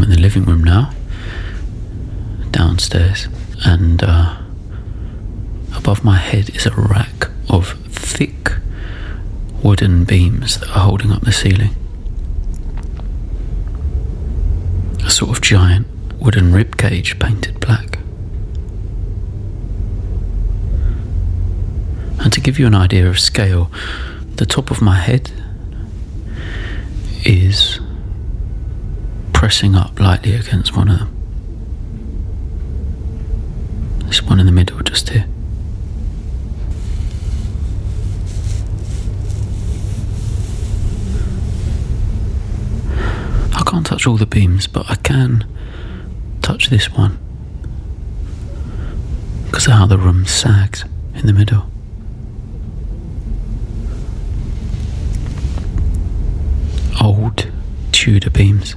I'm in the living room now, downstairs, and above my head is a rack of thick wooden beams that are holding up the ceiling. A sort of giant wooden rib cage painted black. And to give you an idea of scale, the top of my head is pressing up lightly against one of them. There's one in the middle just here. I can't touch all the beams, but I can touch this one because of how the room sags in the middle. Old Tudor beams,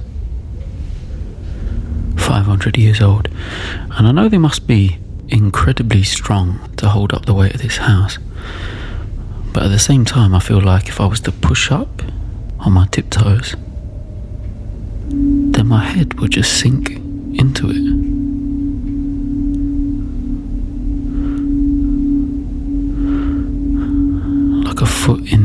500 years old, and I know they must be incredibly strong to hold up the weight of this house, but at the same time I feel like if I was to push up on my tiptoes, then my head would just sink into it. Like a foot in